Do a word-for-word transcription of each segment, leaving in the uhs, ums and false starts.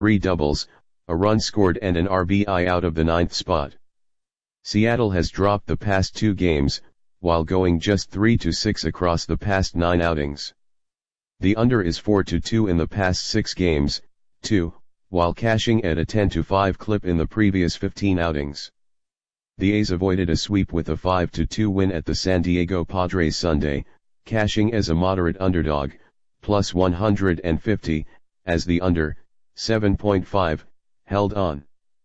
three doubles, a run scored and an R B I out of the ninth spot. Seattle has dropped the past two games, while going just three to six across the past nine outings. The under is four to two in the past six games, too, while cashing at a ten to five clip in the previous fifteen outings. The A's avoided a sweep with a five to two win at the San Diego Padres Sunday, cashing as a moderate underdog, plus one hundred fifty, as the under, seven point five, held on.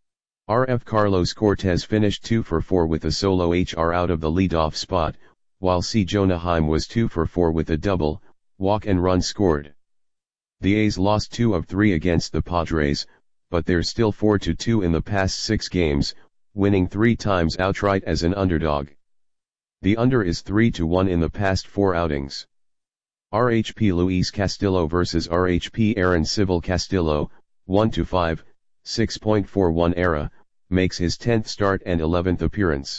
R F Carlos Cortez finished two for four with a solo H R out of the leadoff spot, while C. Jonah Heim was two for four with a double, walk and run scored. The A's lost two of three against the Padres, but they're still four to two in the past six games, winning three times outright as an underdog. The under is three to one in the past four outings. R H P Luis Castillo versus R H P Aaron Civil. Castillo, one to five, six point four one era, makes his tenth start and eleventh appearance.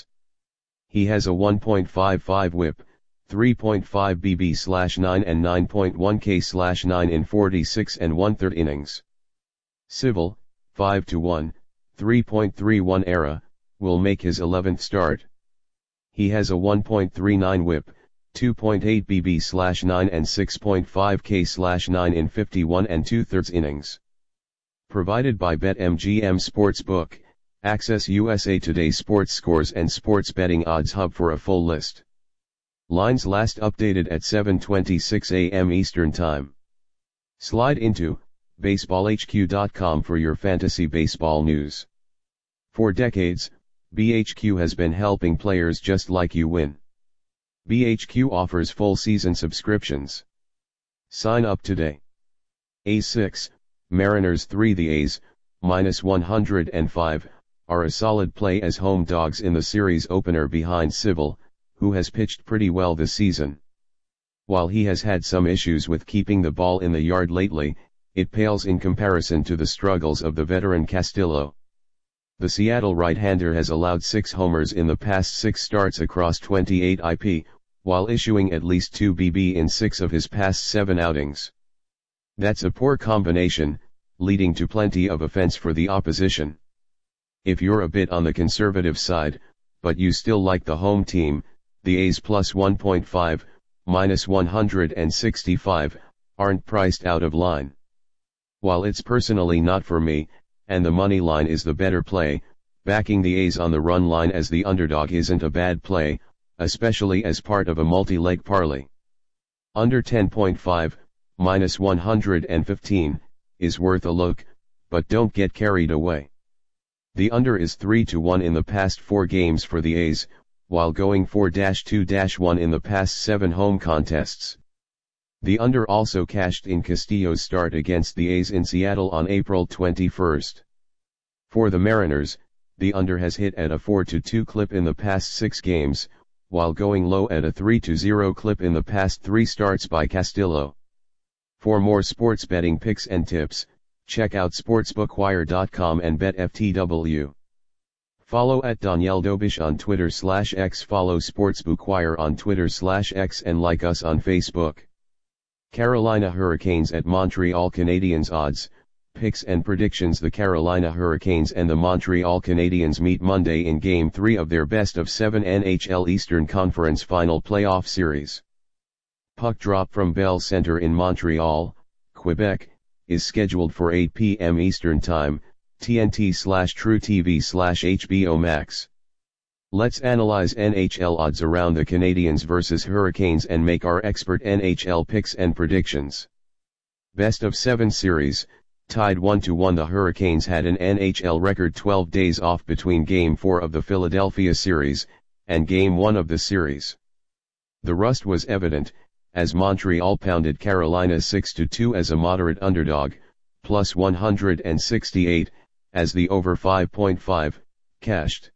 He has a one point five five whip, three point five B B slash nine and nine point one K slash nine in forty-six and one-third innings. Civil, five to one, three point three one era, will make his eleventh start. He has a one point three nine whip, two point eight B B slash nine and six point five K slash nine in fifty-one and two-thirds innings. Provided by BetMGM Sportsbook, access U S A Today sports scores and sports betting odds hub for a full list. Lines last updated at seven twenty-six a m Eastern Time. Slide into baseball H Q dot com for your fantasy baseball news. For decades, B H Q has been helping players just like you win. B H Q offers full season subscriptions. Sign up today. A's six, Mariners three. The A's, minus one hundred five, are a solid play as home dogs in the series opener behind Civil, who has pitched pretty well this season. While he has had some issues with keeping the ball in the yard lately, it pales in comparison to the struggles of the veteran Castillo. The Seattle right-hander has allowed six homers in the past six starts across twenty-eight I P, while issuing at least two B B in six of his past seven outings. That's a poor combination, leading to plenty of offense for the opposition. If you're a bit on the conservative side, but you still like the home team, the A's plus one point five, minus one hundred sixty-five, aren't priced out of line. While it's personally not for me, and the money line is the better play, backing the A's on the run line as the underdog isn't a bad play, especially as part of a multi-leg parlay. Under ten point five, minus one hundred fifteen, is worth a look, but don't get carried away. The under is three to one in the past four games for the A's, while going four to two to one in the past seven home contests. The under also cashed in Castillo's start against the A's in Seattle on April twenty-first. For the Mariners, the under has hit at a four to two clip in the past six games, while going low at a three to zero clip in the past three starts by Castillo. For more sports betting picks and tips, check out sportsbookwire dot com and BetFTW. Follow at Danielle Dobish on Twitter slash X. Follow Sportsbookwire on Twitter slash X and like us on Facebook. Carolina Hurricanes at Montreal Canadiens. Odds, picks and predictions. The Carolina Hurricanes and the Montreal Canadiens meet Monday in Game three of their best of seven N H L Eastern Conference Final Playoff Series. Puck drop from Bell Center in Montreal, Quebec, is scheduled for eight p m Eastern Time, T N T slash True T V slash H B O Max. Let's analyze N H L odds around the Canadiens versus Hurricanes and make our expert N H L picks and predictions. Best of seven series, tied one to one. The Hurricanes had an N H L record twelve days off between Game four of the Philadelphia series, and Game one of the series. The rust was evident, as Montreal pounded Carolina six to two as a moderate underdog, plus one hundred sixty-eight, as the over five point five, cashed.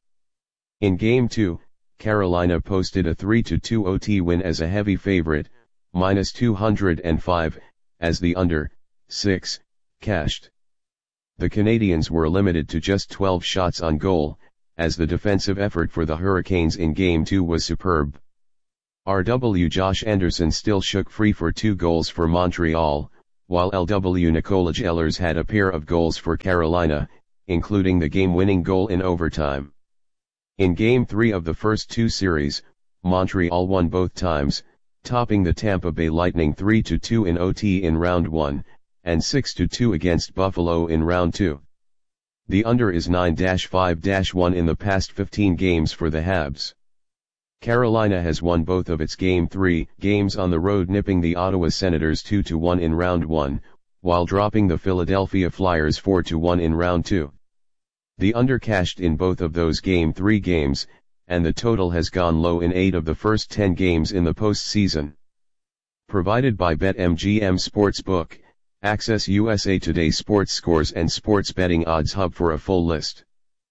In Game two, Carolina posted a three to two O T win as a heavy favorite, minus two hundred five, as the under, six, cashed. The Canadiens were limited to just twelve shots on goal, as the defensive effort for the Hurricanes in Game two was superb. R W Josh Anderson still shook free for two goals for Montreal, while L W Nikola Ehlers had a pair of goals for Carolina, including the game-winning goal in overtime. In Game three of the first two series, Montreal won both times, topping the Tampa Bay Lightning three to two in O T in round one, and six to two against Buffalo in round two. The under is nine five one in the past fifteen games for the Habs. Carolina has won both of its Game three games on the road, nipping the Ottawa Senators two to one in round one, while dropping the Philadelphia Flyers four to one in round two. The under cashed in both of those Game three games, and the total has gone low in eight of the first ten games in the postseason. Provided by BetMGM Sportsbook, access U S A Today sports scores and sports betting odds hub for a full list.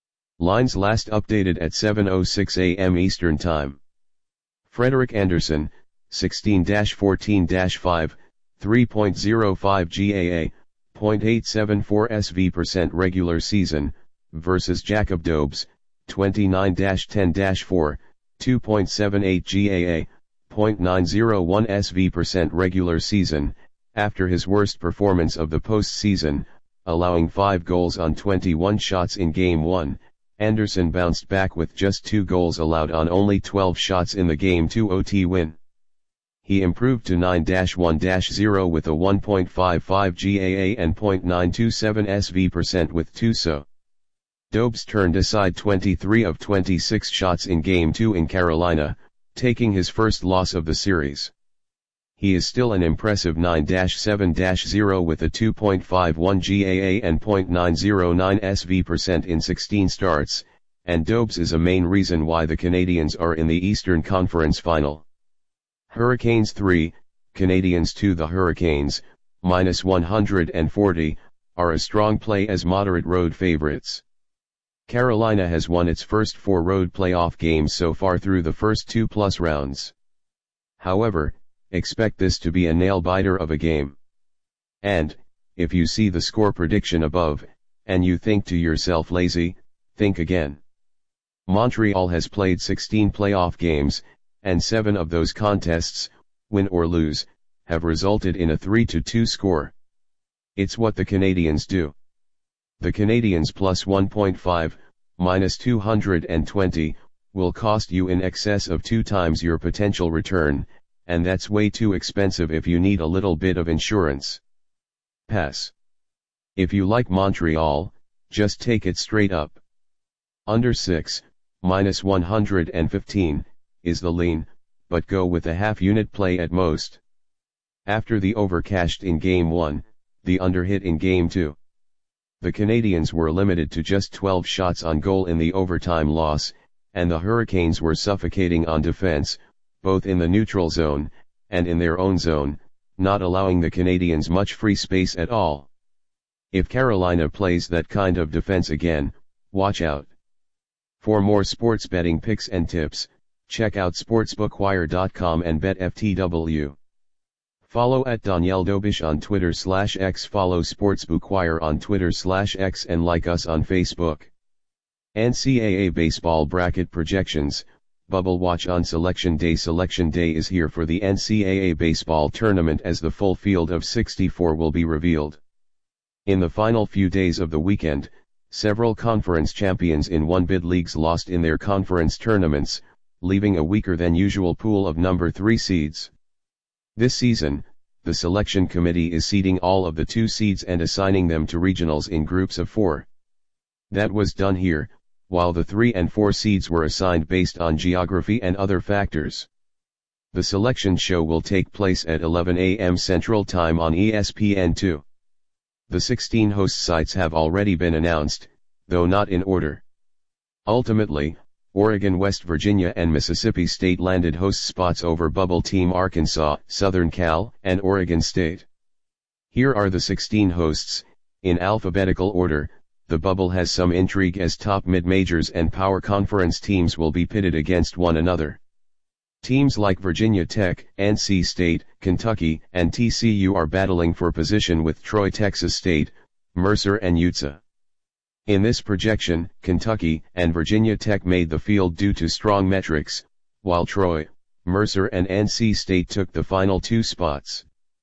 Lines last updated at seven oh six a m Eastern Time. Frederik Andersen, sixteen fourteen five, three point oh five G A A, point eight seven four S V percent regular season, versus Jacob Dobes, twenty-nine ten four, two point seven eight G A A, point nine oh one S V percent regular season, after his worst performance of the postseason, allowing five goals on twenty-one shots in Game one, Andersen bounced back with just two goals allowed on only twelve shots in the Game two O T win. He improved to nine one oh with a one point five five G A A and point nine two seven S V percent with two so. Dobes turned aside twenty-three of twenty-six shots in Game two in Carolina, taking his first loss of the series. He is still an impressive nine seven oh with a two point five one G A A and point nine oh nine S V percent in sixteen starts, and Dobes is a main reason why the Canadiens are in the Eastern Conference Final. Hurricanes three, Canadiens two. The Hurricanes, minus one hundred forty, are a strong play as moderate road favorites. Carolina has won its first four road playoff games so far through the first two plus rounds. However, expect this to be a nail-biter of a game. And, if you see the score prediction above, and you think to yourself lazy, think again. Montreal has played sixteen playoff games, and seven of those contests, win or lose, have resulted in a three to two score. It's what the Canadiens do. The Canadiens plus one point five, minus two hundred twenty, will cost you in excess of two times your potential return, and that's way too expensive if you need a little bit of insurance. Pass. If you like Montreal, just take it straight up. Under six, minus one hundred fifteen, is the lean, but go with a half unit play at most. After the over cashed in Game one, the under hit in Game two. The Canadiens were limited to just twelve shots on goal in the overtime loss, and the Hurricanes were suffocating on defense, both in the neutral zone, and in their own zone, not allowing the Canadiens much free space at all. If Carolina plays that kind of defense again, watch out. For more sports betting picks and tips, check out sportsbookwire dot com and BetFTW. Follow at Danielle Dobish on Twitter slash X. Follow Sportsbookwire on Twitter slash X and like us on Facebook. N C double A Baseball Bracket Projections, Bubble Watch on Selection Day. Selection Day is here for the N C double A Baseball Tournament as the full field of sixty-four will be revealed. In the final few days of the weekend, several conference champions in one-bid leagues lost in their conference tournaments, leaving a weaker than usual pool of number three seeds. This season, the selection committee is seeding all of the two seeds and assigning them to regionals in groups of four. That was done here, while the three and four seeds were assigned based on geography and other factors. The selection show will take place at eleven a m Central Time on E S P N two. The sixteen host sites have already been announced, though not in order. Ultimately, Oregon, West Virginia and Mississippi State landed host spots over bubble team Arkansas, Southern Cal, and Oregon State. Here are the sixteen hosts, in alphabetical order. The bubble has some intrigue as top mid-majors and power conference teams will be pitted against one another. Teams like Virginia Tech, N C State, Kentucky, and T C U are battling for position with Troy, Texas State, Mercer and U T S A. In this projection, Kentucky and Virginia Tech made the field due to strong metrics, while Troy, Mercer and N C State took the final two spots.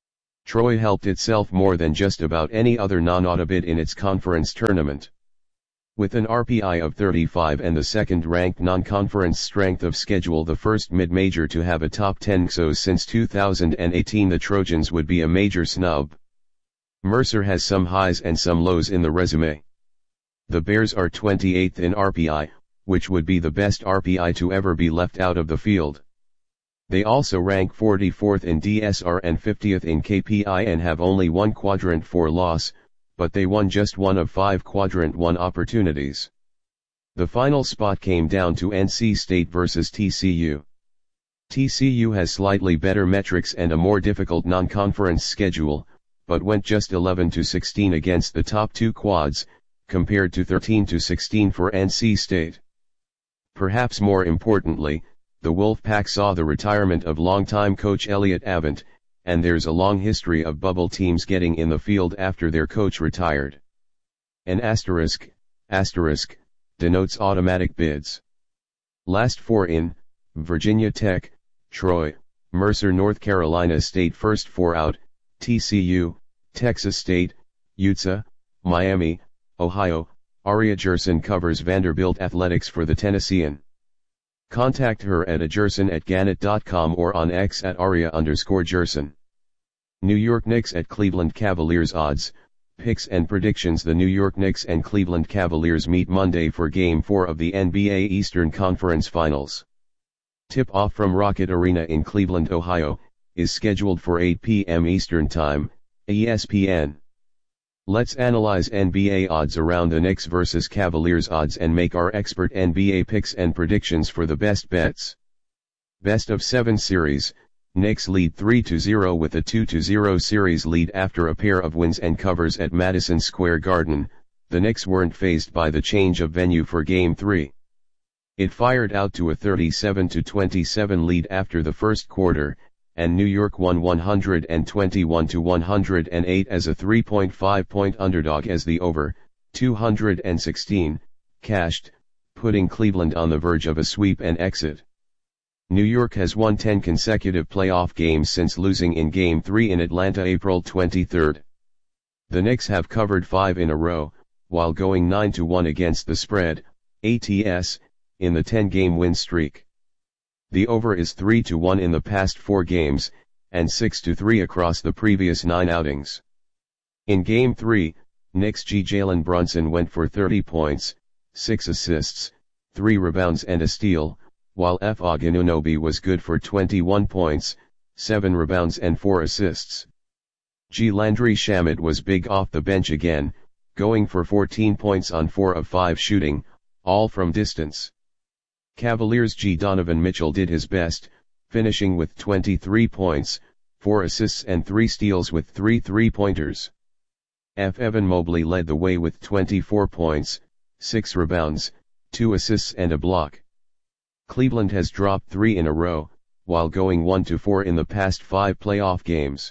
Troy helped itself more than just about any other non-auto bid in its conference tournament. With an R P I of thirty-five and the second-ranked non-conference strength of schedule, the first mid-major to have a top ten X O since two thousand eighteen, the Trojans would be a major snub. Mercer has some highs and some lows in the resume. The Bears are twenty-eighth in R P I, which would be the best R P I to ever be left out of the field. They also rank forty-fourth in D S R and fiftieth in K P I and have only one Quadrant four loss, but they won just one of five Quadrant one opportunities. The final spot came down to N C State versus T C U. T C U has slightly better metrics and a more difficult non-conference schedule, but went just eleven to sixteen against the top two quads, compared to thirteen to sixteen for N C State. Perhaps more importantly, the Wolfpack saw the retirement of longtime coach Elliott Avent, and there's a long history of bubble teams getting in the field after their coach retired. An asterisk, asterisk, denotes automatic bids. Last four in: Virginia Tech, Troy, Mercer, North Carolina State. First four out: T C U, Texas State, U T S A, Miami, Ohio. Aria Gerson covers Vanderbilt athletics for the Tennessean. Contact her at ajerson at gannett dot com or on X at aria underscore Gerson. New York Knicks at Cleveland Cavaliers. Odds, picks and predictions. The New York Knicks and Cleveland Cavaliers meet Monday for Game four of the N B A Eastern Conference Finals. Tip-off from Rocket Arena in Cleveland, Ohio, is scheduled for eight p m Eastern Time, E S P N. Let's analyze N B A odds around the Knicks versus Cavaliers odds and make our expert N B A picks and predictions for the best bets. Best of seven series, Knicks lead three to zero with a two to zero series lead after a pair of wins and covers at Madison Square Garden. The Knicks weren't fazed by the change of venue for Game three. It fired out to a thirty-seven to twenty-seven lead after the first quarter, and New York won one hundred twenty-one to one hundred eight as a three point five point underdog as the over, two hundred sixteen, cashed, putting Cleveland on the verge of a sweep and exit. New York has won ten consecutive playoff games since losing in Game three in Atlanta April twenty-third. The Knicks have covered five in a row, while going nine to one against the spread, A T S, in the ten-game win streak. The over is three to one in the past four games, and six to three across the previous nine outings. In Game three, Knicks G. Jalen Brunson went for thirty points, six assists, three rebounds and a steal, while F. Anunoby was good for twenty-one points, seven rebounds and four assists. G. Landry Shamet was big off the bench again, going for fourteen points on four of five shooting, all from distance. Cavaliers' G. Donovan Mitchell did his best, finishing with twenty-three points, four assists and three steals with three three-pointers. F. Evan Mobley led the way with twenty-four points, six rebounds, two assists and a block. Cleveland has dropped three in a row, while going one to four in the past five playoff games.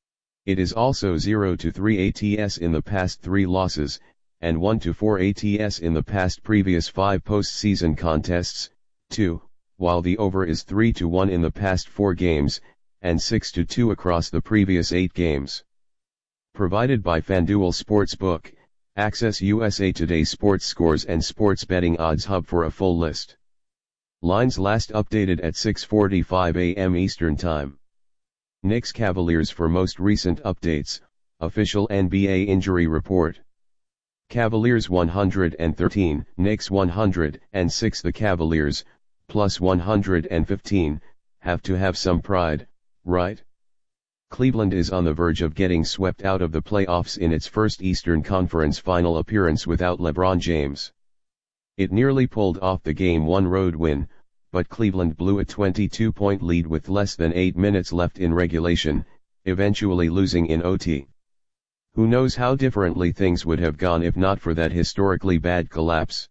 It is also zero to three A T S in the past three losses, and one to four A T S in the past previous five postseason contests, two, while the over is three to one in the past four games, and six to two across the previous eight games. Provided by FanDuel Sportsbook, access U S A Today sports scores and sports betting odds hub for a full list. Lines last updated at six forty-five a m Eastern Time. Knicks Cavaliers for most recent updates, official N B A injury report. Cavaliers one hundred thirteen, Knicks one hundred six. The Cavaliers, plus one hundred fifteen, have to have some pride, right? Cleveland is on the verge of getting swept out of the playoffs in its first Eastern Conference Final appearance without LeBron James. It nearly pulled off the Game one road win, but Cleveland blew a twenty-two point lead with less than eight minutes left in regulation, eventually losing in O T. Who knows how differently things would have gone if not for that historically bad collapse.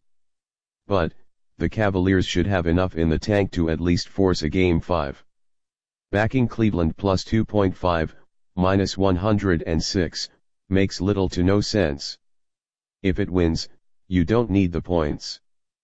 But, the Cavaliers should have enough in the tank to at least force a Game five. Backing Cleveland plus two point five, minus one hundred six, makes little to no sense. If it wins, you don't need the points.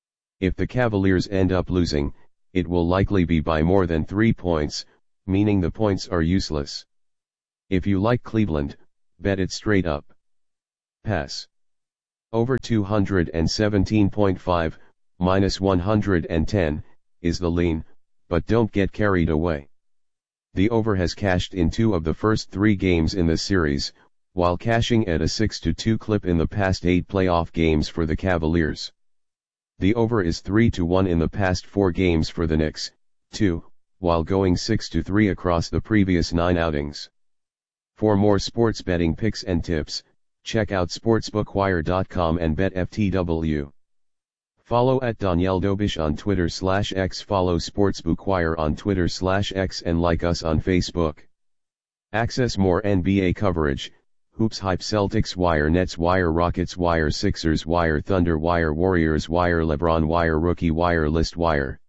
If the Cavaliers end up losing, it will likely be by more than three points, meaning the points are useless. If you like Cleveland, bet it straight up. Pass. Over two seventeen point five, minus one hundred ten, is the lean, but don't get carried away. The over has cashed in two of the first three games in the series, while cashing at a six to two clip in the past eight playoff games for the Cavaliers. The over is three to one in the past four games for the Knicks, too, while going six to three across the previous nine outings. For more sports betting picks and tips, check out sportsbookwire dot com and bet F T W. Follow at Danielle Dobish on Twitter slash X. Follow Sportsbookwire on Twitter slash X and like us on Facebook. Access more N B A coverage, Hoops Hype, Celtics Wire, Nets Wire, Rockets Wire, Sixers Wire, Thunder Wire, Warriors Wire, LeBron Wire, Rookie Wire, List Wire.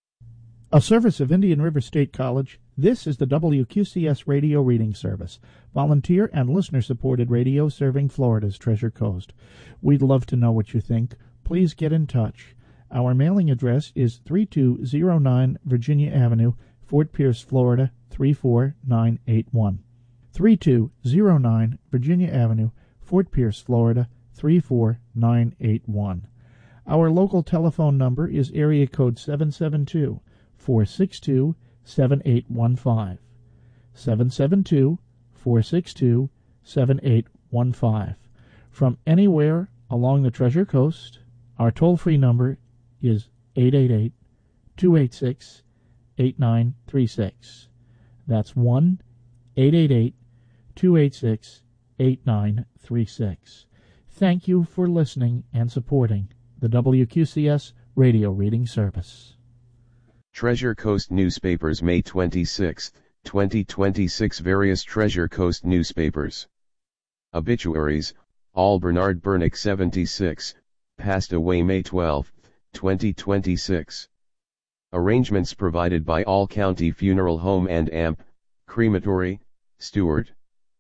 A service of Indian River State College, this is the W Q C S Radio Reading Service, volunteer and listener-supported radio serving Florida's Treasure Coast. We'd love to know what you think. Please get in touch. Our mailing address is three two zero nine Virginia Avenue, Fort Pierce, Florida, three four nine eight one. three two zero nine Virginia Avenue, Fort Pierce, Florida, three four nine eight one. Our local telephone number is area code seven seven two, four six two, seven eight one five. seven seven two, four six two, seven eight one five. From anywhere along the Treasure Coast, our toll-free number is eight eight eight, two eight six, eight nine three six. That's one eight eight eight, two eight six, eight nine three six. Thank you for listening and supporting the W Q C S Radio Reading Service. Treasure Coast Newspapers, May twenty-sixth, twenty twenty-six. Various Treasure Coast newspapers. Obituaries. All Bernard Bernick, seventy-six, passed away May twelfth, twenty twenty-six. Arrangements provided by All County Funeral Home and A M P, Crematory, Stewart.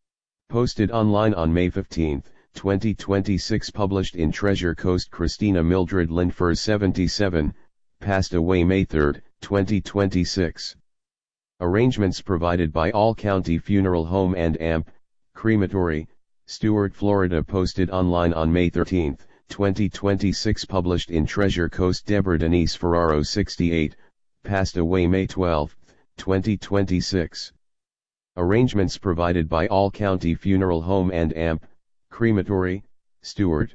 Posted online on May fifteenth, twenty twenty-six. Published in Treasure Coast. Christina Mildred Linfers, seventy-seven, passed away May third, twenty twenty-six. Arrangements provided by All County Funeral Home and A M P, Crematory, Stewart, Florida. Posted online on May thirteenth, twenty twenty-six. Published in Treasure Coast. Deborah Denise Ferraro, sixty-eight, passed away May twelfth, twenty twenty-six. Arrangements provided by All County Funeral Home and A M P, Crematory, Stewart.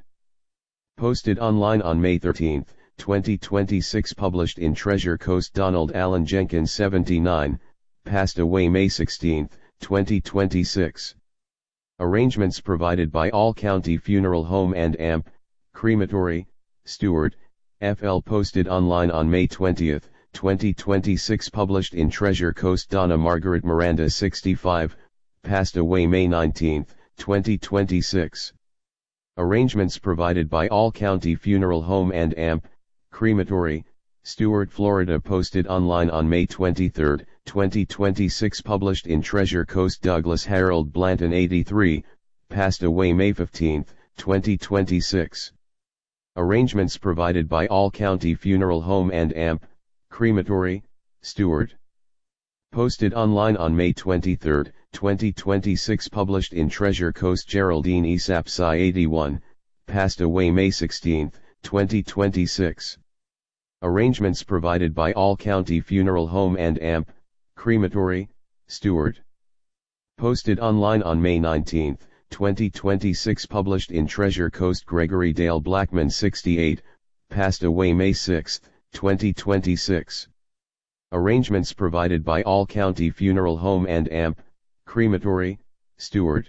Posted online on May thirteenth, twenty twenty-six. Published in Treasure Coast. Donald Allen Jenkins, seventy-nine, passed away May sixteenth, twenty twenty-six. Arrangements provided by All County Funeral Home and A M P, Crematory, Stewart, F L. Posted online on May twentieth, twenty twenty-six. Published in Treasure Coast. Donna Margaret Miranda, sixty-five, passed away May nineteenth, twenty twenty-six. Arrangements provided by All County Funeral Home and A M P, Crematory, Stewart, Florida. Posted online on May twenty-third, twenty twenty-six. Published in Treasure Coast. Douglas Harold Blanton, eighty-three, passed away May fifteenth, twenty twenty-six. Arrangements provided by All County Funeral Home and A M P, Crematory, Stewart. Posted online on May twenty-third, twenty twenty-six. Published in Treasure Coast. Geraldine E. Sapsai, eighty-one, passed away May sixteenth, twenty twenty-six. Arrangements provided by All County Funeral Home and A M P, Crematory, Stewart. Posted online on May nineteenth, twenty twenty-six. Published in Treasure Coast. Gregory Dale Blackman, sixty-eight, passed away May sixth, twenty twenty-six. Arrangements provided by All County Funeral Home and A M P, Crematory, Stewart.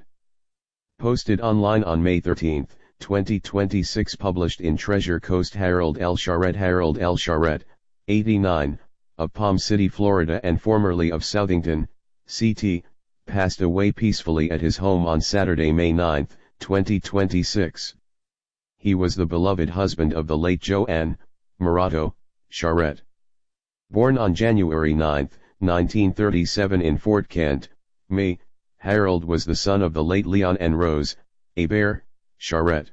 Posted online on May thirteenth, twenty twenty-six. Published in Treasure Coast. Harold L. Charette Harold L. Charette, eighty-nine, of Palm City, Florida and formerly of Southington, C T, passed away peacefully at his home on Saturday, May ninth, twenty twenty-six. He was the beloved husband of the late Joanne Morato Charette. Born on January ninth, nineteen thirty-seven in Fort Kent, Maine, Harold was the son of the late Leon and Rose Hebert Charette.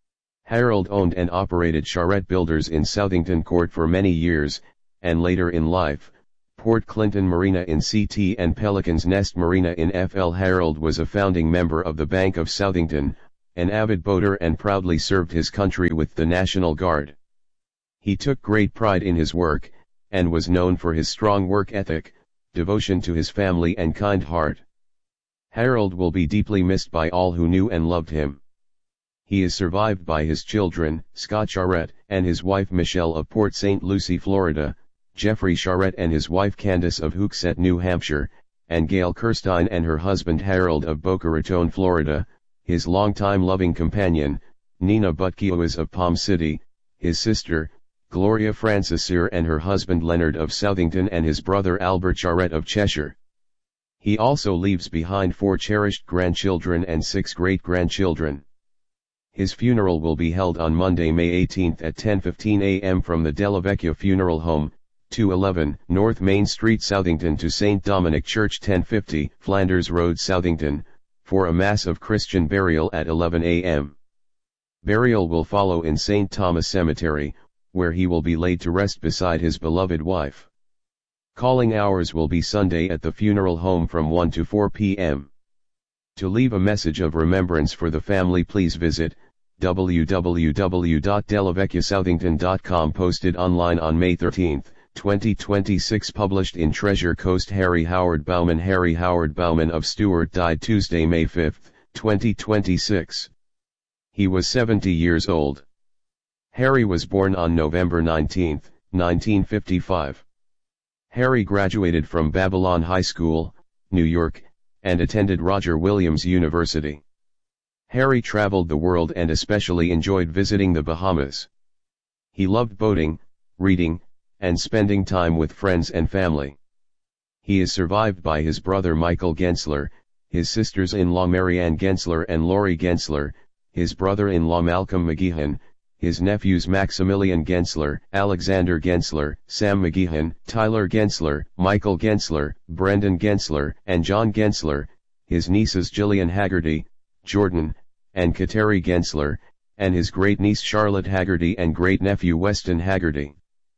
Harold owned and operated Charette Builders in Southington Court for many years, and later in life, Port Clinton Marina in C T and Pelican's Nest Marina in F L Harold was a founding member of the Bank of Southington, an avid boater, and proudly served his country with the National Guard. He took great pride in his work, and was known for his strong work ethic, devotion to his family, and kind heart. Harold will be deeply missed by all who knew and loved him. He is survived by his children, Scott Charette, and his wife Michelle of Port Saint Lucie, Florida, Jeffrey Charette and his wife Candace of Hooksett, New Hampshire, and Gail Kirstein and her husband Harold of Boca Raton, Florida, his longtime loving companion, Nina Butkiewicz of Palm City, his sister, Gloria Francesir, and her husband Leonard of Southington, and his brother Albert Charette of Cheshire. He also leaves behind four cherished grandchildren and six great-grandchildren. His funeral will be held on Monday, May eighteenth at ten fifteen a m from the Della Vecchia Funeral Home, two eleven North Main Street, Southington, to Saint Dominic Church, ten fifty Flanders Road, Southington, for a Mass of Christian burial at eleven a m Burial will follow in Saint Thomas Cemetery, where he will be laid to rest beside his beloved wife. Calling hours will be Sunday at the funeral home from one to four p m To leave a message of remembrance for the family, please visit w w w dot della vecchia southington dot com. Posted online on May thirteenth, twenty twenty-six. Published in Treasure Coast. Harry Howard Bauman. Harry Howard Bauman of Stuart died Tuesday, May fifth, twenty twenty-six. He was seventy years old. Harry was born on November nineteenth, nineteen fifty-five. Harry graduated from Babylon High School, New York, and attended Roger Williams University. Harry traveled the world and especially enjoyed visiting the Bahamas. He loved boating, reading, and spending time with friends and family. He is survived by his brother Michael Gensler, his sisters-in-law Marianne Gensler and Lori Gensler, his brother-in-law Malcolm McGeehan, his nephews Maximilian Gensler, Alexander Gensler, Sam McGeehan, Tyler Gensler, Michael Gensler, Brendan Gensler, and John Gensler, his nieces Gillian Haggerty, Jordan, and Kateri Gensler, and his great-niece Charlotte Haggerty and great-nephew Weston Haggerty.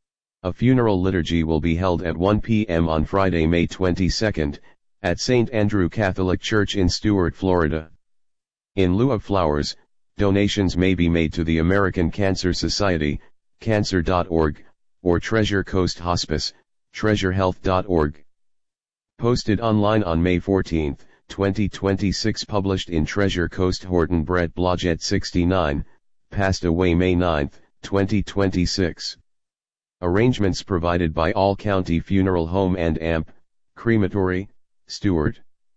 A funeral liturgy will be held at one p m on Friday, May twenty-second, at Saint Andrew Catholic Church in Stuart, Florida. In lieu of flowers, donations may be made to the American Cancer Society, cancer dot org, or Treasure Coast Hospice, treasure health dot org. Posted online on May fourteenth, twenty twenty-six. Published in Treasure Coast. Horton Brett Blodgett, sixty-nine, passed away May ninth, twenty twenty-six. Arrangements provided by All County Funeral Home and A M P, Crematory, Stuart.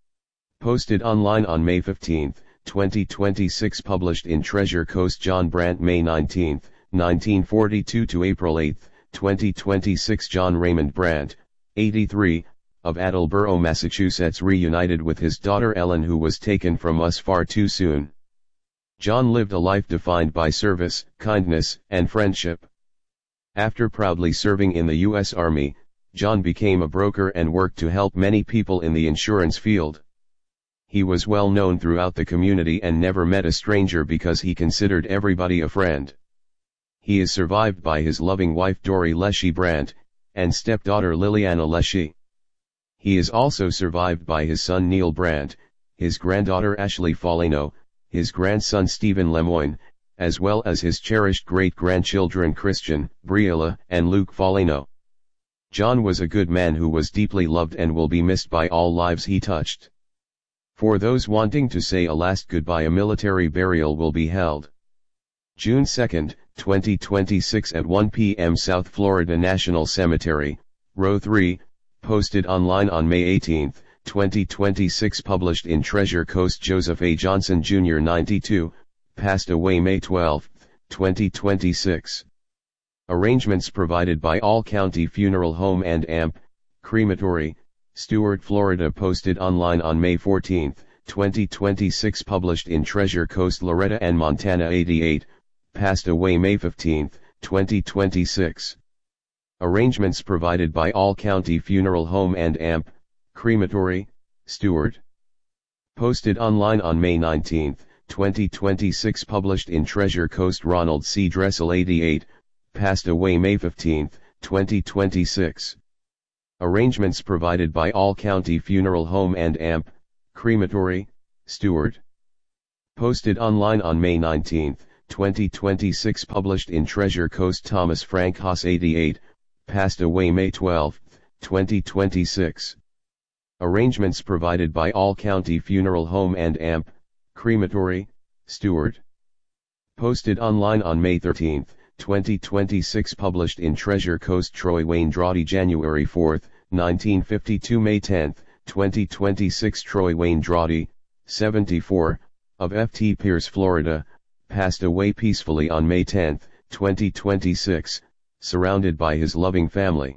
Posted online on May fifteenth, twenty twenty-six. Published in Treasure Coast. John Brandt, May nineteenth, nineteen forty-two to April eighth, twenty twenty-six. John Raymond Brandt, eighty-three, of Attleboro, Massachusetts, reunited with his daughter Ellen, who was taken from us far too soon. John lived a life defined by service, kindness, and friendship. After proudly serving in the U S Army, John became a broker and worked to help many people in the insurance field. He was well known throughout the community and never met a stranger because he considered everybody a friend. He is survived by his loving wife Dory Leshy Brandt, and stepdaughter Liliana Leshy. He is also survived by his son Neil Brandt, his granddaughter Ashley Foligno, his grandson Stephen Lemoyne, as well as his cherished great-grandchildren Christian, Briella, and Luke Foligno. John was a good man who was deeply loved and will be missed by all lives he touched. For those wanting to say a last goodbye, a military burial will be held June second, twenty twenty-six at one p m South Florida National Cemetery, Row three, posted online on May eighteenth, twenty twenty-six. Published in Treasure Coast. Joseph A. Johnson Junior ninety-two, passed away May twelfth, twenty twenty-six. Arrangements provided by All County Funeral Home and A M P, Crematory, Stuart, Florida. Posted online on May fourteenth, twenty twenty-six. Published in Treasure Coast. Loretta Ann Montana eighty-eight, passed away May fifteenth, twenty twenty-six. Arrangements provided by All County Funeral Home and A M P, Crematory, Stuart. Posted online on May nineteenth, twenty twenty-six. Published in Treasure Coast. Ronald C. Dressel eighty-eight, passed away May fifteenth, twenty twenty-six. Arrangements provided by All County Funeral Home and A M P, Crematory, Stuart. Posted online on May nineteenth, twenty twenty-six. Published in Treasure Coast. Thomas Frank Haas, eighty-eight, passed away May twelfth, twenty twenty-six. Arrangements provided by All County Funeral Home and A M P, Crematory, Stuart. Posted online on May thirteenth, twenty twenty-six. Published in Treasure Coast. Troy Wayne Drawdy, January fourth, nineteen fifty-two. May tenth, twenty twenty-six. Troy Wayne Drawdy, seventy-four, of F T Pierce, Florida, passed away peacefully on May tenth, twenty twenty-six, surrounded by his loving family.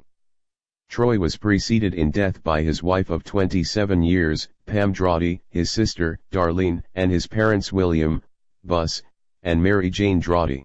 Troy was preceded in death by his wife of twenty-seven years, Pam Drawdy, his sister, Darlene, and his parents William, Bus, and Mary Jane Drawdy.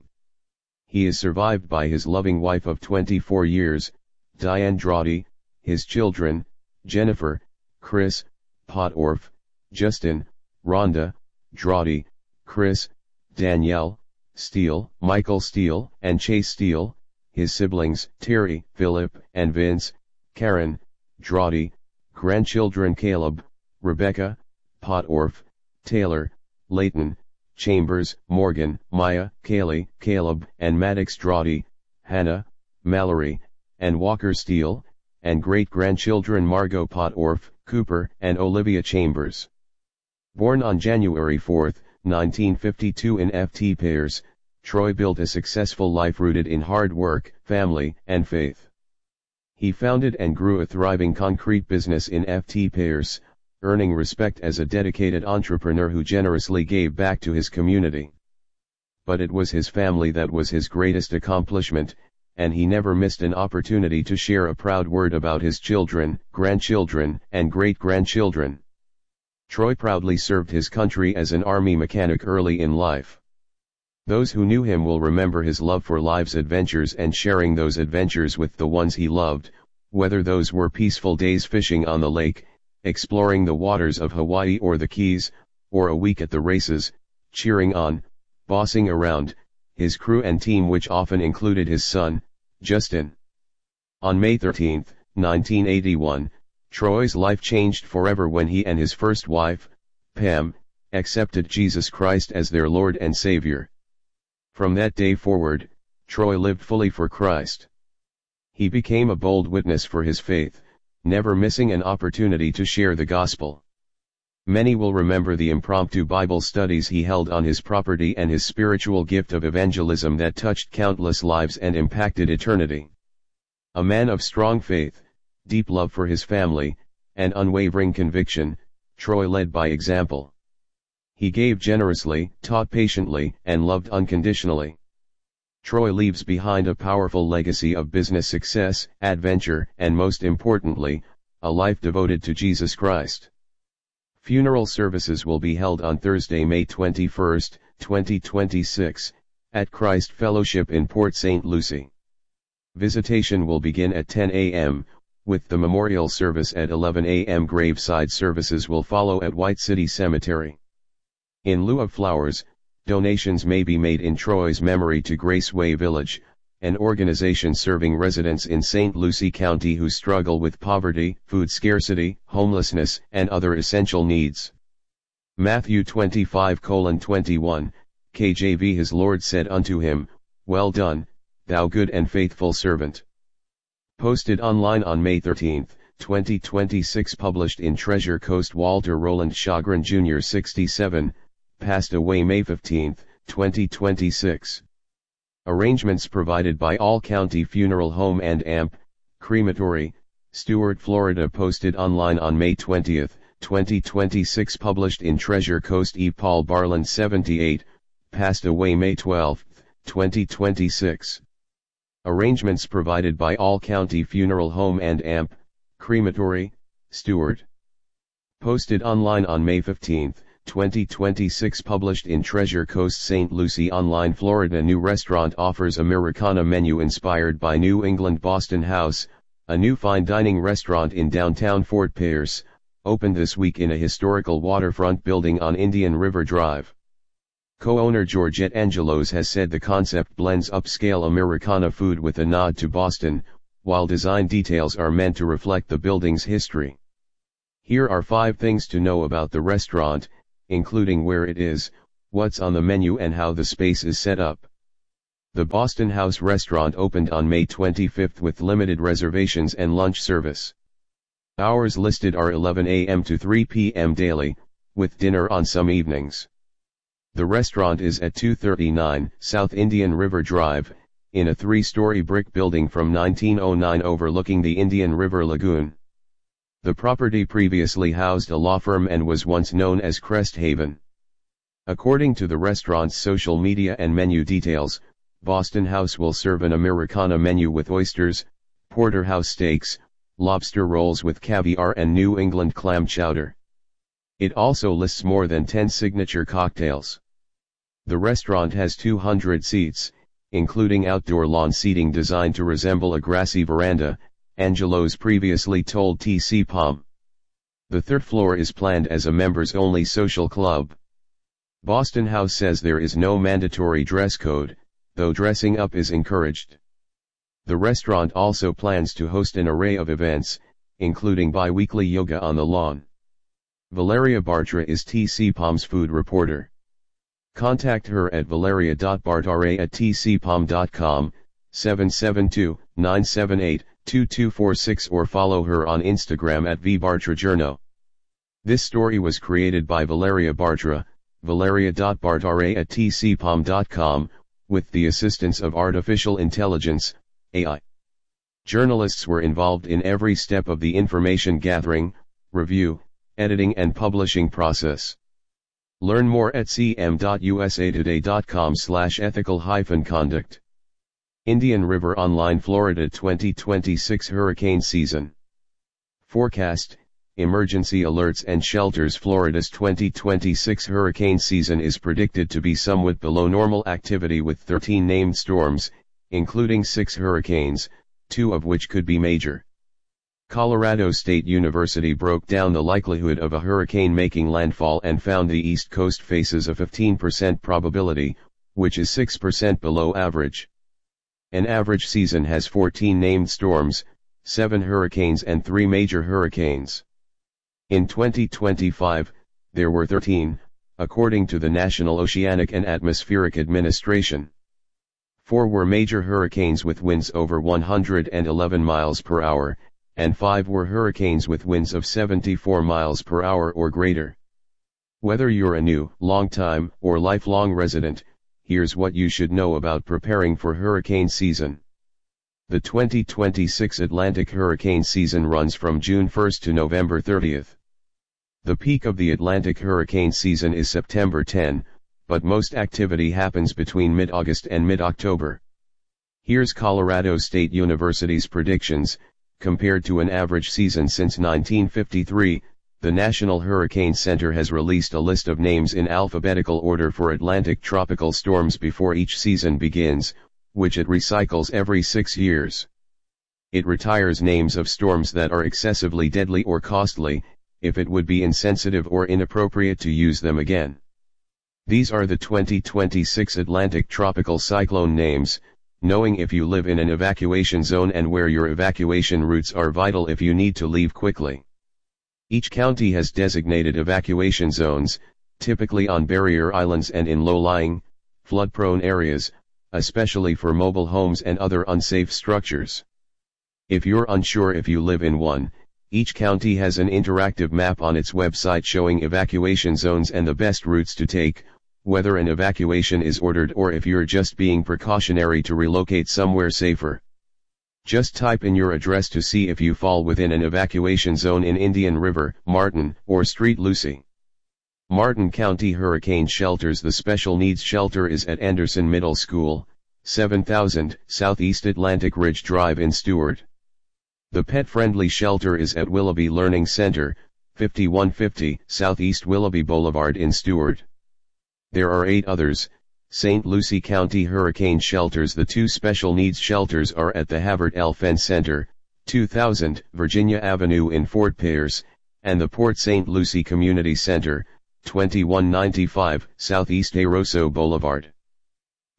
He is survived by his loving wife of twenty-four years, Diane Drawdy, his children, Jennifer, Chris, Potorf, Justin, Rhonda, Drawdy, Chris, Danielle, Steele, Michael Steele, and Chase Steele, his siblings, Terry, Philip, and Vince, Karen, Drawdy, grandchildren Caleb, Rebecca, Potorf, Taylor, Leighton, Chambers, Morgan, Maya, Kaylee, Caleb, and Maddox Drawdy, Hannah, Mallory, and Walker Steele, and great-grandchildren Margot Potorf, Cooper, and Olivia Chambers. Born on January fourth, nineteen fifty-two in F T Pierce, Troy built a successful life rooted in hard work, family, and faith. He founded and grew a thriving concrete business in F T Pierce, earning respect as a dedicated entrepreneur who generously gave back to his community. But it was his family that was his greatest accomplishment, and he never missed an opportunity to share a proud word about his children, grandchildren, and great-grandchildren. Troy proudly served his country as an Army mechanic early in life. Those who knew him will remember his love for life's adventures and sharing those adventures with the ones he loved, whether those were peaceful days fishing on the lake, exploring the waters of Hawaii or the Keys, or a week at the races, cheering on, bossing around, his crew and team, which often included his son, Justin. On May thirteenth, nineteen eighty-one, Troy's life changed forever when he and his first wife, Pam, accepted Jesus Christ as their Lord and Savior. From that day forward, Troy lived fully for Christ. He became a bold witness for his faith, never missing an opportunity to share the gospel. Many will remember the impromptu Bible studies he held on his property and his spiritual gift of evangelism that touched countless lives and impacted eternity. A man of strong faith, deep love for his family, and unwavering conviction, Troy led by example. He gave generously, taught patiently, and loved unconditionally. Troy leaves behind a powerful legacy of business success, adventure, and most importantly, a life devoted to Jesus Christ. Funeral services will be held on Thursday, May twenty-first, twenty twenty-six, at Christ Fellowship in Port Saint Lucie. Visitation will begin at ten a m, with the memorial service at eleven a m Graveside services will follow at White City Cemetery. In lieu of flowers, donations may be made in Troy's memory to Graceway Village, an organization serving residents in Saint Lucie County who struggle with poverty, food scarcity, homelessness, and other essential needs. Matthew twenty-five twenty-one, K J V. His Lord said unto him, Well done, thou good and faithful servant. Posted online on May thirteenth, twenty twenty-six. Published in Treasure Coast. Walter Roland Shagrin Junior sixty-seven, passed away May fifteenth, twenty twenty-six. Arrangements provided by All County Funeral Home and A M P, Crematory, Stuart, Florida. Posted online on May twentieth, twenty twenty-six. Published in Treasure Coast. E. Paul Barland seventy-eight, passed away May twelfth, twenty twenty-six. Arrangements provided by All County Funeral Home and A M P, Crematory, Stuart. Posted online on May fifteenth, twenty twenty-six. Published in Treasure Coast. Saint Lucie Online, Florida. New restaurant offers Americana menu inspired by New England Boston House, a new fine dining restaurant in downtown Fort Pierce, opened this week in a historical waterfront building on Indian River Drive. Co-owner Georgette Angelos has said the concept blends upscale Americana food with a nod to Boston, while design details are meant to reflect the building's history. Here are five things to know about the restaurant, including where it is, what's on the menu and how the space is set up. The Boston House restaurant opened on May twenty-fifth with limited reservations and lunch service. Hours listed are eleven a m to three p m daily, with dinner on some evenings. The restaurant is at two thirty-nine South Indian River Drive, in a three-story brick building from nineteen oh nine overlooking the Indian River Lagoon. The property previously housed a law firm and was once known as Crest Haven. According to the restaurant's social media and menu details, Boston House will serve an Americana menu with oysters, porterhouse steaks, lobster rolls with caviar and New England clam chowder. It also lists more than ten signature cocktails. The restaurant has two hundred seats, including outdoor lawn seating designed to resemble a grassy veranda, Angelo's previously told T C Palm. The third floor is planned as a members-only social club. Boston House says there is no mandatory dress code, though dressing up is encouraged. The restaurant also plans to host an array of events, including bi-weekly yoga on the lawn. Valeria Bartra is T C Palm's food reporter. Contact her at valeria dot bartra at t c palm dot com, seven seven two, nine seven eight, two two four six or follow her on Instagram at v bartra journo. This story was created by Valeria Bartra, valeria dot bartra at t c palm dot com, with the assistance of artificial intelligence, A I. Journalists were involved in every step of the information gathering, review, editing and publishing process. Learn more at c m dot u s a today dot com slash ethical hyphen conduct. Indian River Online Florida twenty twenty-six Hurricane Season. Forecast, Emergency Alerts and Shelters. Florida's twenty twenty-six hurricane season is predicted to be somewhat below normal activity with thirteen named storms, including six hurricanes, two of which could be major. Colorado State University broke down the likelihood of a hurricane making landfall and found the East Coast faces a fifteen percent probability, which is six percent below average. An average season has fourteen named storms, seven hurricanes and three major hurricanes. In twenty twenty-five, there were thirteen, according to the National Oceanic and Atmospheric Administration. Four were major hurricanes with winds over one hundred eleven miles per hour, and five were hurricanes with winds of seventy-four miles per hour or greater. Whether you're a new, long-time, or lifelong resident, here's what you should know about preparing for hurricane season. The twenty twenty-six Atlantic hurricane season runs from June first to November thirtieth. The peak of the Atlantic hurricane season is September tenth, but most activity happens between mid-August and mid-October. Here's Colorado State University's predictions. Compared to an average season since nineteen fifty-three, the National Hurricane Center has released a list of names in alphabetical order for Atlantic tropical storms before each season begins, which it recycles every six years. It retires names of storms that are excessively deadly or costly, if it would be insensitive or inappropriate to use them again. These are the twenty twenty-six Atlantic tropical cyclone names, knowing if you live in an evacuation zone and where your evacuation routes are vital if you need to leave quickly. Each county has designated evacuation zones, typically on barrier islands and in low-lying, flood-prone areas, especially for mobile homes and other unsafe structures. If you're unsure if you live in one, each county has an interactive map on its website showing evacuation zones and the best routes to take, whether an evacuation is ordered or if you're just being precautionary to relocate somewhere safer. Just type in your address to see if you fall within an evacuation zone in Indian River, Martin, or Street Lucie. Martin County Hurricane Shelters. The Special Needs Shelter is at Anderson Middle School, seven thousand Southeast Atlantic Ridge Drive in Stuart. The Pet Friendly Shelter is at Willoughby Learning Center, fifty-one fifty Southeast Willoughby Boulevard in Stuart. There are eight others. Saint Lucie County Hurricane Shelters. The two special needs shelters are at the Havert L. Fenn Center, two thousand Virginia Avenue in Fort Pierce, and the Port Saint Lucie Community Center, twenty-one ninety-five Southeast Aroso Boulevard.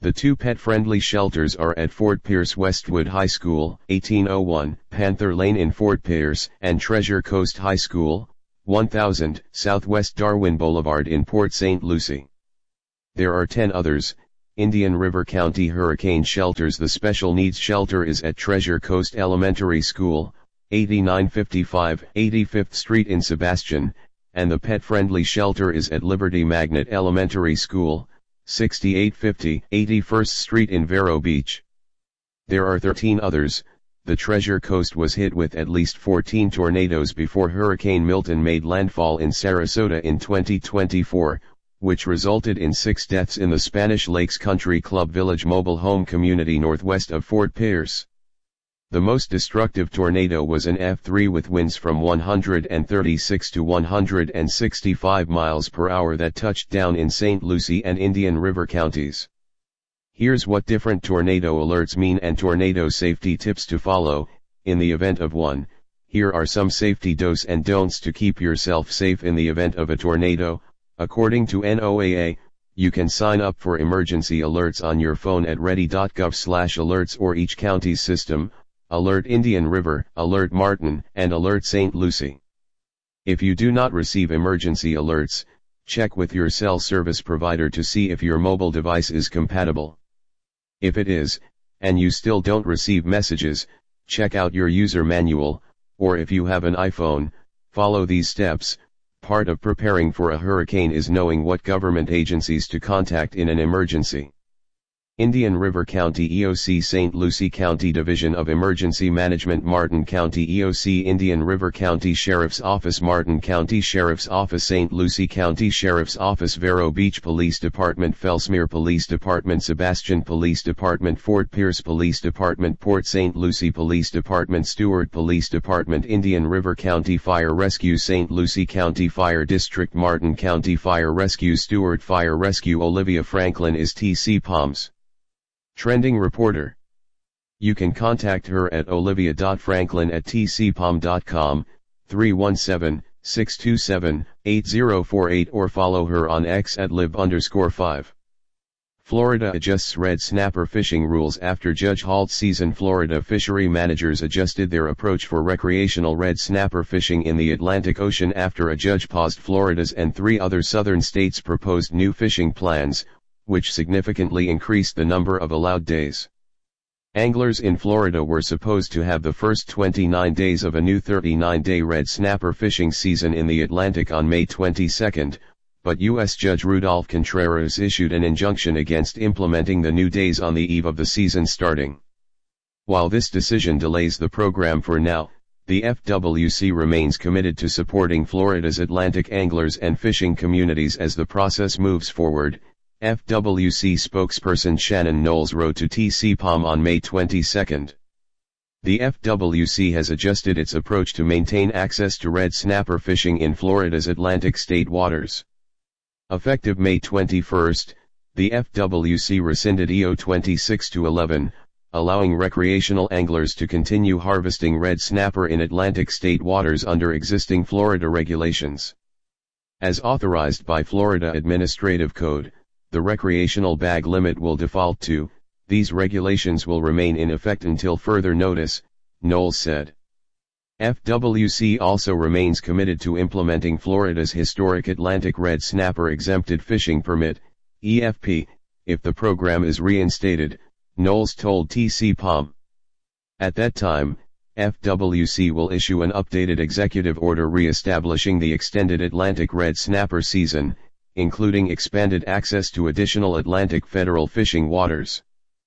The two pet-friendly shelters are at Fort Pierce Westwood High School, eighteen oh one, Panther Lane in Fort Pierce, and Treasure Coast High School, one thousand, Southwest Darwin Boulevard in Port Saint Lucie. There are ten others, Indian River County Hurricane Shelters. The Special Needs Shelter is at Treasure Coast Elementary School, eighty-nine fifty-five eighty-fifth Street in Sebastian, and the Pet-Friendly Shelter is at Liberty Magnet Elementary School, sixty-eight fifty eighty-first Street in Vero Beach. There are thirteen others. The Treasure Coast was hit with at least fourteen tornadoes before Hurricane Milton made landfall in Sarasota in twenty twenty-four, which resulted in six deaths in the Spanish Lakes Country Club Village mobile home community northwest of Fort Pierce. The most destructive tornado was an F three with winds from one hundred thirty-six to one hundred sixty-five miles per hour that touched down in Saint Lucie and Indian River counties. Here's what different tornado alerts mean and tornado safety tips to follow. In the event of one, here are some safety do's and don'ts to keep yourself safe in the event of a tornado. According to N O A A, you can sign up for emergency alerts on your phone at ready dot gov slash alerts or each county's system, Alert Indian River, Alert Martin, and Alert Saint Lucie. If you do not receive emergency alerts, check with your cell service provider to see if your mobile device is compatible. If it is, and you still don't receive messages, check out your user manual, or if you have an iPhone, follow these steps. Part of preparing for a hurricane is knowing what government agencies to contact in an emergency. Indian River County E O C, Saint Lucie County Division of Emergency Management, Martin County E O C, Indian River County Sheriff's Office, Martin County Sheriff's Office, Saint Lucie County Sheriff's Office, Vero Beach Police Department, Fellsmere Police Department, Sebastian Police Department, Fort Pierce Police Department, Port Saint Lucie Police Department, Stewart Police Department, Indian River County Fire Rescue, Saint Lucie County Fire District, Martin County Fire Rescue, Stewart Fire Rescue. Olivia Franklin is T C P O M's trending reporter. You can contact her at olivia dot franklin at t c p o m dot com, three one seven, six two seven, eight zero four eight, or follow her on X at live underscore five. Florida adjusts red snapper fishing rules after Judge halt season. Florida fishery managers adjusted their approach for recreational red snapper fishing in the Atlantic Ocean after a judge paused Florida's and three other southern states' proposed new fishing plans, which significantly increased the number of allowed days. Anglers in Florida were supposed to have the first twenty-nine days of a new thirty-nine day red snapper fishing season in the Atlantic on May twenty-second, but U S Judge Rudolph Contreras issued an injunction against implementing the new days on the eve of the season starting. While this decision delays the program for now, the F W C remains committed to supporting Florida's Atlantic anglers and fishing communities as the process moves forward. F W C spokesperson Shannon Knowles wrote to T C P O M on May twenty-second. The F W C has adjusted its approach to maintain access to red snapper fishing in Florida's Atlantic state waters. Effective May twenty-first, the F W C rescinded E O twenty-six to eleven, allowing recreational anglers to continue harvesting red snapper in Atlantic state waters under existing Florida regulations. As authorized by Florida Administrative Code, the recreational bag limit will default to. These regulations will remain in effect until further notice, Knowles said. F W C also remains committed to implementing Florida's historic Atlantic red snapper exempted fishing permit, E F P, if the program is reinstated, Knowles told T C P O M. At that time, F W C will issue an updated executive order re-establishing the extended Atlantic red snapper season, including expanded access to additional Atlantic federal fishing waters.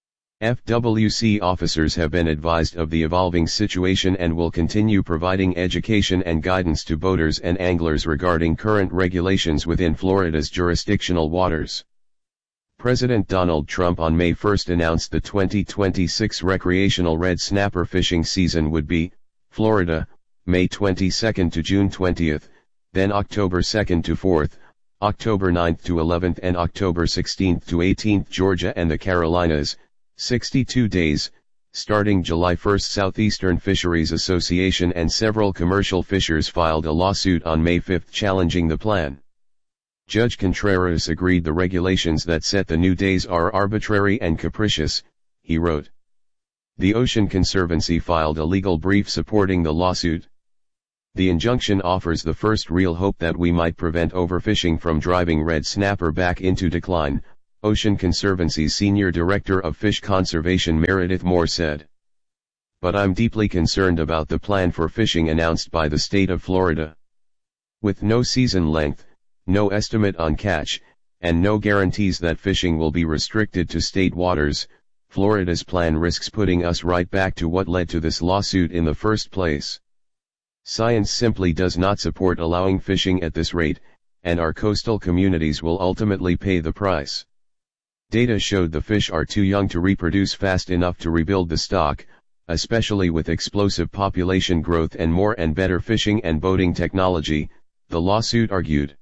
F W C officers have been advised of the evolving situation and will continue providing education and guidance to boaters and anglers regarding current regulations within Florida's jurisdictional waters. President Donald Trump on May first announced the twenty twenty-six recreational red snapper fishing season would be, Florida, May twenty-second to June twentieth, then October second to fourth, October ninth to eleventh and October sixteenth to eighteenth. Georgia and the Carolinas, sixty-two days, starting July first. Southeastern Fisheries Association and several commercial fishers filed a lawsuit on May fifth challenging the plan. Judge Contreras agreed the regulations that set the new days are arbitrary and capricious, he wrote. The Ocean Conservancy filed a legal brief supporting the lawsuit. The injunction offers the first real hope that we might prevent overfishing from driving red snapper back into decline, Ocean Conservancy's Senior Director of Fish Conservation Meredith Moore said. But I'm deeply concerned about the plan for fishing announced by the state of Florida. With no season length, no estimate on catch, and no guarantees that fishing will be restricted to state waters, Florida's plan risks putting us right back to what led to this lawsuit in the first place. Science simply does not support allowing fishing at this rate, and our coastal communities will ultimately pay the price. Data showed the fish are too young to reproduce fast enough to rebuild the stock, especially with explosive population growth and more and better fishing and boating technology, the lawsuit argued.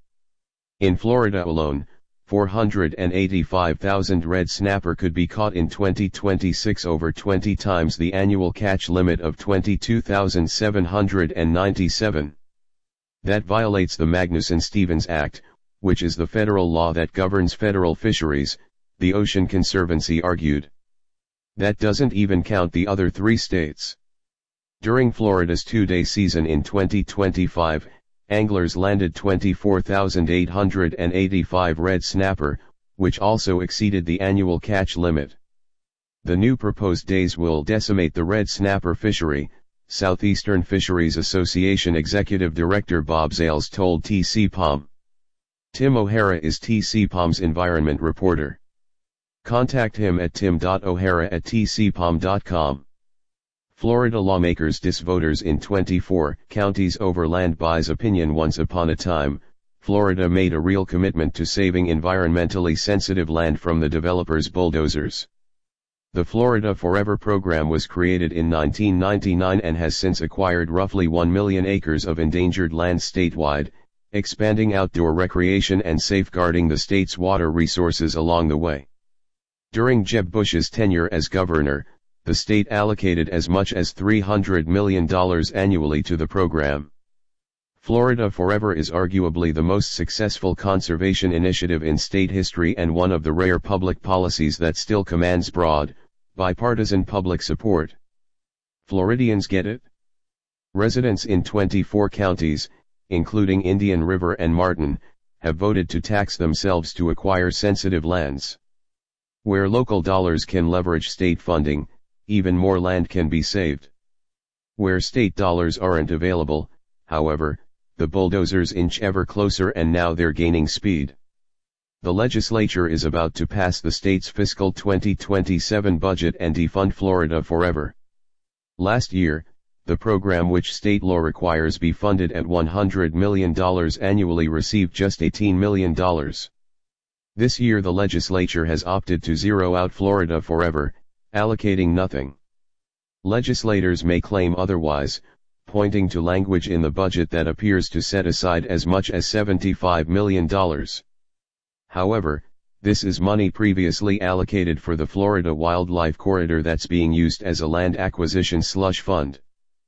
In Florida alone, four hundred eighty-five thousand red snapper could be caught in twenty twenty-six, over twenty times the annual catch limit of twenty-two thousand seven hundred ninety-seven. That violates the Magnuson-Stevens Act, which is the federal law that governs federal fisheries, the Ocean Conservancy argued. That doesn't even count the other three states. During Florida's two-day season in twenty twenty-five, anglers landed twenty-four thousand eight hundred eighty-five red snapper, which also exceeded the annual catch limit. The new proposed days will decimate the red snapper fishery, Southeastern Fisheries Association Executive Director Bob Zales told T C P O M. Tim O'Hara is T C P O M's environment reporter. Contact him at tim dot o'hara at t c p o m dot com. Florida lawmakers diss voters in twenty-four counties over land buys opinion. Once upon a time, Florida made a real commitment to saving environmentally sensitive land from the developers' bulldozers. The Florida Forever program was created in nineteen ninety-nine and has since acquired roughly one million acres of endangered land statewide, expanding outdoor recreation and safeguarding the state's water resources along the way. During Jeb Bush's tenure as governor, the state allocated as much as three hundred million dollars annually to the program. Florida Forever is arguably the most successful conservation initiative in state history and one of the rare public policies that still commands broad, bipartisan public support. Floridians get it? Residents in twenty-four counties, including Indian River and Martin, have voted to tax themselves to acquire sensitive lands. Where local dollars can leverage state funding, even more land can be saved. Where state dollars aren't available, however, the bulldozers inch ever closer and now they're gaining speed. The legislature is about to pass the state's fiscal twenty twenty-seven budget and defund Florida Forever. Last year, the program, which state law requires be funded at one hundred million dollars annually, received just eighteen million dollars. This year the legislature has opted to zero out Florida Forever, allocating nothing. Legislators may claim otherwise, pointing to language in the budget that appears to set aside as much as seventy-five million dollars. However, this is money previously allocated for the Florida Wildlife Corridor that's being used as a land acquisition slush fund.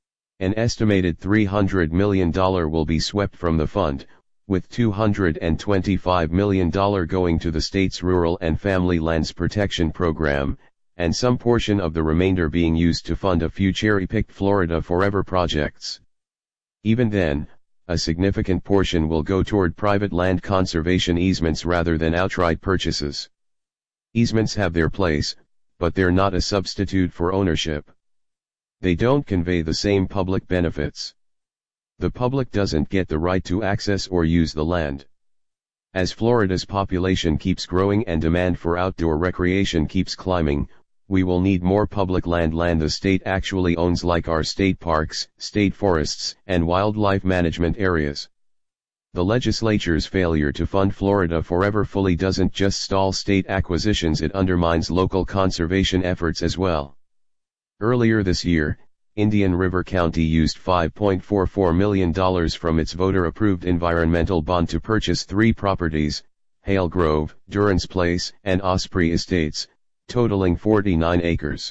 An estimated three hundred million dollars will be swept from the fund, with two hundred twenty-five million dollars going to the state's Rural and Family Lands Protection Program, and some portion of the remainder being used to fund a few cherry-picked Florida Forever projects. Even then, a significant portion will go toward private land conservation easements rather than outright purchases. Easements have their place, but they're not a substitute for ownership. They don't convey the same public benefits. The public doesn't get the right to access or use the land. As Florida's population keeps growing and demand for outdoor recreation keeps climbing, we will need more public land land the state actually owns, like our state parks, state forests, and wildlife management areas. The legislature's failure to fund Florida Forever fully doesn't just stall state acquisitions, it undermines local conservation efforts as well. Earlier this year, Indian River County used five point four four million dollars from its voter-approved environmental bond to purchase three properties, Hale Grove, Durance Place, and Osprey Estates, totaling forty-nine acres.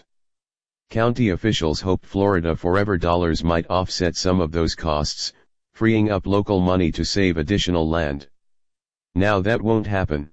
County officials hoped Florida Forever dollars might offset some of those costs, freeing up local money to save additional land. Now that won't happen.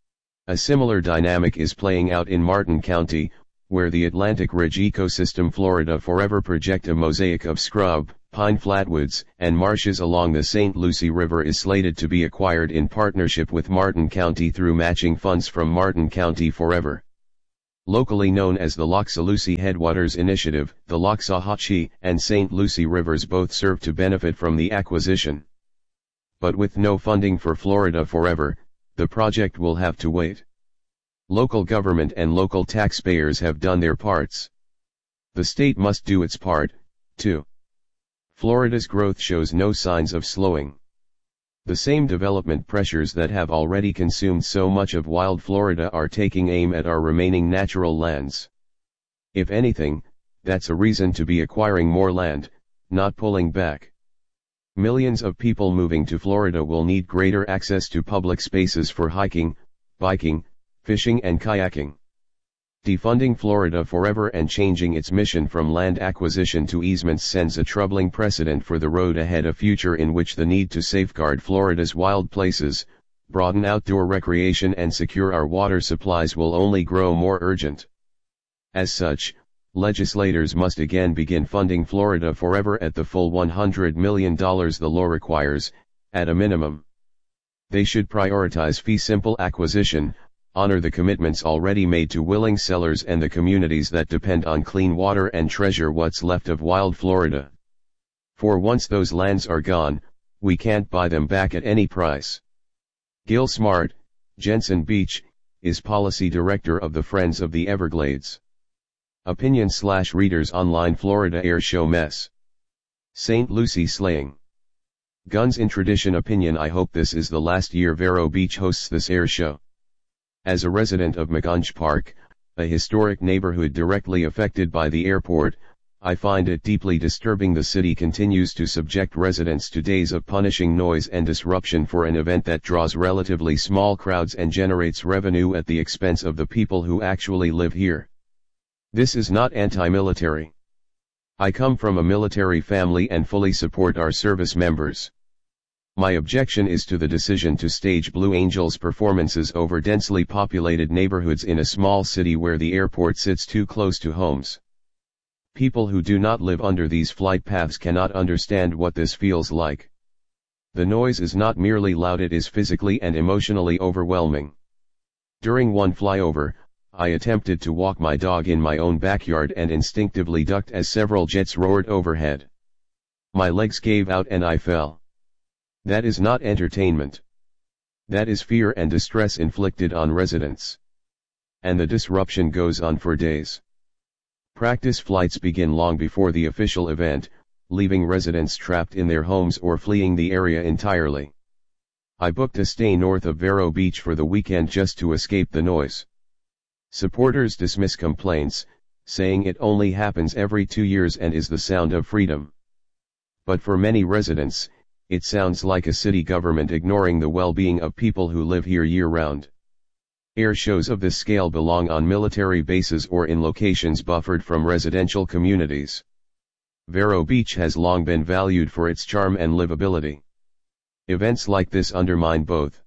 A similar dynamic is playing out in Martin County, where the Atlantic Ridge ecosystem Florida Forever project a mosaic of scrub, pine flatwoods, and marshes along the Saint Lucie River is slated to be acquired in partnership with Martin County through matching funds from Martin County Forever. Locally known as the Loxalucie Headwaters Initiative, the Loxahatchee and Saint Lucie Rivers both serve to benefit from the acquisition. But with no funding for Florida Forever, the project will have to wait. Local government and local taxpayers have done their parts. The state must do its part, too. Florida's growth shows no signs of slowing. The same development pressures that have already consumed so much of wild Florida are taking aim at our remaining natural lands. If anything, that's a reason to be acquiring more land, not pulling back. Millions of people moving to Florida will need greater access to public spaces for hiking, biking, fishing and kayaking. Defunding Florida Forever and changing its mission from land acquisition to easements sends a troubling precedent for the road ahead, a future in which the need to safeguard Florida's wild places, broaden outdoor recreation and secure our water supplies will only grow more urgent. As such, legislators must again begin funding Florida Forever at the full one hundred million dollars the law requires, at a minimum. They should prioritize fee simple acquisition, honor the commitments already made to willing sellers and the communities that depend on clean water, and treasure what's left of wild Florida. For once those lands are gone, we can't buy them back at any price. Gil Smart, Jensen Beach, is Policy Director of the Friends of the Everglades. Opinion slash readers online Florida Air Show mess. Saint Lucie slaying. Guns in tradition opinion. I hope this is the last year Vero Beach hosts this air show. As a resident of McGunge Park, a historic neighborhood directly affected by the airport, I find it deeply disturbing the city continues to subject residents to days of punishing noise and disruption for an event that draws relatively small crowds and generates revenue at the expense of the people who actually live here. This is not anti-military. I come from a military family and fully support our service members. My objection is to the decision to stage Blue Angels performances over densely populated neighborhoods in a small city where the airport sits too close to homes. People who do not live under these flight paths cannot understand what this feels like. The noise is not merely loud, it is physically and emotionally overwhelming. During one flyover, I attempted to walk my dog in my own backyard and instinctively ducked as several jets roared overhead. My legs gave out and I fell. That is not entertainment. That is fear and distress inflicted on residents. And the disruption goes on for days. Practice flights begin long before the official event, leaving residents trapped in their homes or fleeing the area entirely. I booked a stay north of Vero Beach for the weekend just to escape the noise. Supporters dismiss complaints, saying it only happens every two years and is the sound of freedom. But for many residents, it sounds like a city government ignoring the well-being of people who live here year-round. Air shows of this scale belong on military bases or in locations buffered from residential communities. Vero Beach has long been valued for its charm and livability. Events like this undermine both.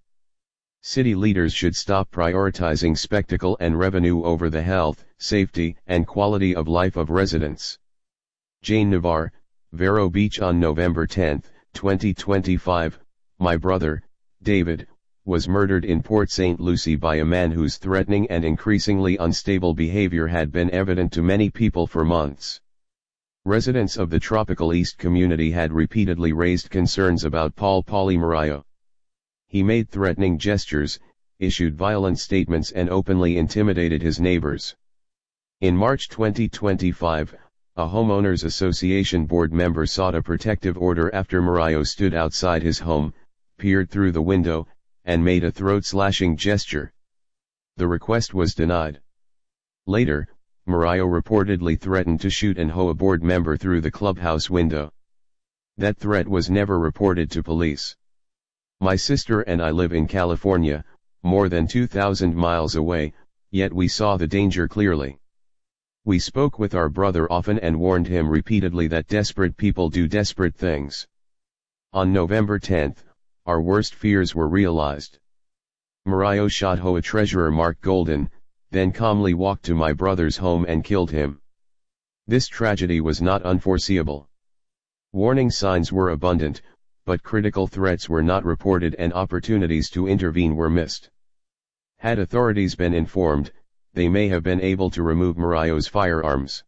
City leaders should stop prioritizing spectacle and revenue over the health, safety, and quality of life of residents. Jane Navarre, Vero Beach on November tenth, twenty twenty-five, my brother, David, was murdered in Port Saint Lucie by a man whose threatening and increasingly unstable behavior had been evident to many people for months. Residents of the Tropical East community had repeatedly raised concerns about Paul Pauly Murillo. He made threatening gestures, issued violent statements and openly intimidated his neighbors. In March twenty twenty-five, a homeowners association board member sought a protective order after Murillo stood outside his home, peered through the window, and made a throat-slashing gesture. The request was denied. Later, Murillo reportedly threatened to shoot and hoe a board member through the clubhouse window. That threat was never reported to police. My sister and I live in California, more than two thousand miles away, yet we saw the danger clearly. We spoke with our brother often and warned him repeatedly that desperate people do desperate things. On November tenth, our worst fears were realized. Mario shot Hoa treasurer Mark Golden, then calmly walked to my brother's home and killed him. This tragedy was not unforeseeable. Warning signs were abundant, but critical threats were not reported and opportunities to intervene were missed. Had authorities been informed, they may have been able to remove Mario's firearms.